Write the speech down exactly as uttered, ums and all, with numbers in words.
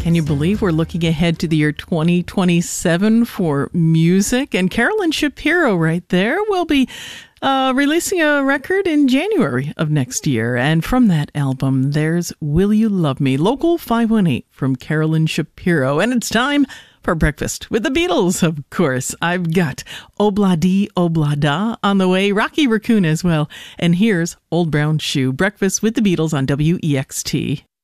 Can you believe we're looking ahead to the year twenty twenty-seven for music? And Carolyn Shapiro right there will be uh, releasing a record in January of next year. And from that album, there's Will You Love Me? Local five one eight from Carolyn Shapiro. And it's time for Breakfast with the Beatles, of course. I've got Obladi Oblada on the way, Rocky Raccoon as well. And here's Old Brown Shoe. Breakfast with the Beatles on W E X T.